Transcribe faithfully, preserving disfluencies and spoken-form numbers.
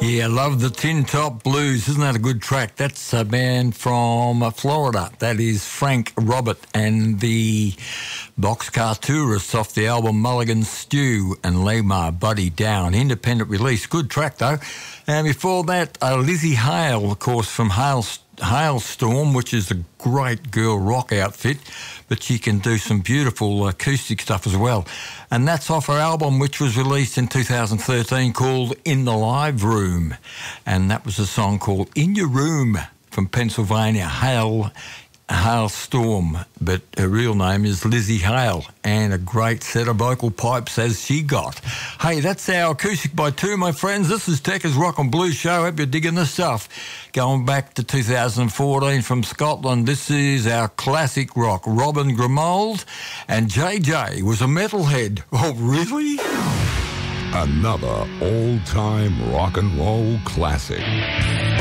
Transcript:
Yeah, love the Tin Top Blues. Isn't that a good track? That's a band from uh, Florida. That is Frank Robert and the Boxcar Tourists off the album Mulligan Stew and Lay My Buddy Down. Independent release. Good track, though. And before that, uh, Lizzie Hale, of course, from Hale, Hailstorm, which is a great girl rock outfit, but she can do some beautiful acoustic stuff as well. And that's off her album, which was released in two thousand thirteen, called In the Live Room. And that was a song called In Your Room from Pennsylvania, Hale, Hailstorm. But her real name is Lizzie Hale, and a great set of vocal pipes as she got. Hey, that's our Acoustic by Two, my friends. This is Tekka's Rock and Blues Show. Hope you're digging the stuff. Going back to two thousand fourteen from Scotland, this is our classic rock. Robin Grimold, and J J was a metalhead. Oh, really? Another all-time rock and roll classic.